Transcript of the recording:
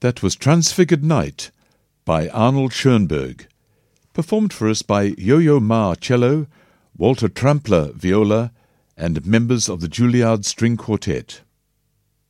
That was Transfigured Night by Arnold Schoenberg, performed for us by Yo-Yo Ma cello, Walter Trampler viola, and members of the Juilliard String Quartet.